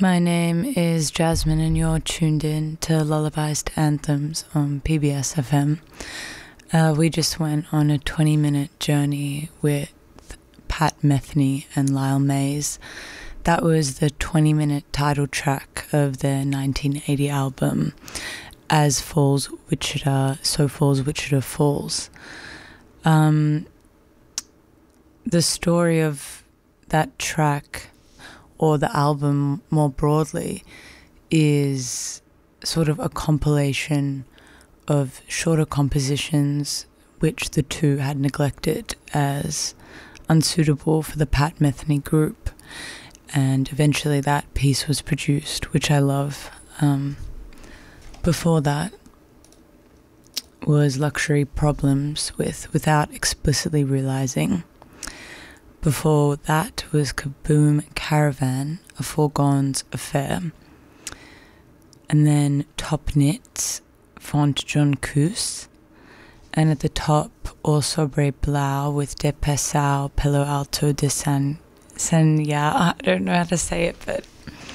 My name is Jasmine, and you're tuned in to Lullabies to Anthems on PBS FM. We just went on a 20-minute journey with Pat Metheny and Lyle Mays. That was the 20-minute title track of their 1980 album, As Falls Wichita, So Falls Wichita Falls. The story of that track, or the album more broadly, is sort of a compilation of shorter compositions which the two had neglected as unsuitable for the Pat Metheny group. And eventually that piece was produced, which I love. Before that was Luxury Problems with Without Explicitly Realizing. Before that was Kaboom Caravan, A Foregone Affair. And then Top Knit, Font John Coos. And at the top, Au Sobre Blau with De Passau, Pelo Alto de San yeah, I don't know how to say it, but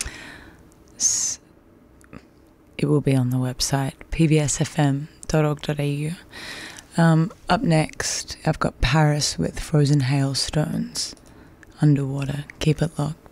it will be on the website, pbsfm.org.au. Up next, I've got Paris with Frozen Hailstones. Underwater. Keep it locked.